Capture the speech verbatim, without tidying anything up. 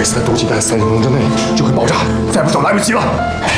韦斯的毒气在三分钟之内就会爆炸，再不走来不及了。